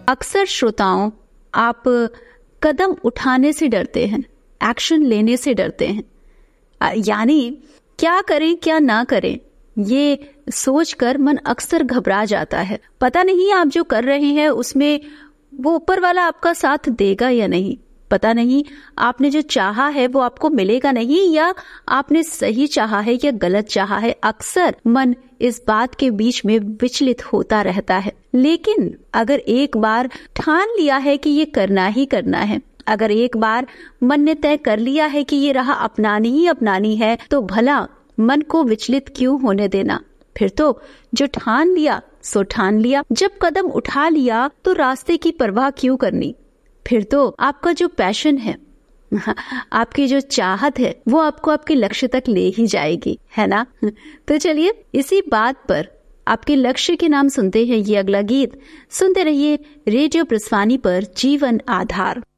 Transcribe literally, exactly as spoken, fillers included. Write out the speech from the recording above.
अक्सर श्रोताओं, आप कदम उठाने से डरते हैं, एक्शन लेने से डरते हैं। यानी क्या करें क्या ना करें, ये सोचकर मन अक्सर घबरा जाता है। पता नहीं आप जो कर रहे हैं उसमें वो ऊपर वाला आपका साथ देगा या नहीं। पता नहीं आपने जो चाहा है वो आपको मिलेगा नहीं, या आपने सही चाहा है या गलत चाहा है। अक्सर मन इस बात के बीच में विचलित होता रहता है। लेकिन अगर एक बार ठान लिया है कि ये करना ही करना है, अगर एक बार मन ने तय कर लिया है कि ये राह अपनानी ही अपनानी है, तो भला मन को विचलित क्यों होने देना। फिर तो जो ठान लिया सो ठान लिया। जब कदम उठा लिया तो रास्ते की परवाह क्यों करनी। फिर तो आपका जो पैशन है, आपकी जो चाहत है, वो आपको आपके लक्ष्य तक ले ही जाएगी, है ना। तो चलिए इसी बात पर आपके लक्ष्य के नाम सुनते हैं ये अगला गीत। सुनते रहिए रेडियो प्रसवानी पर जीवन आधार।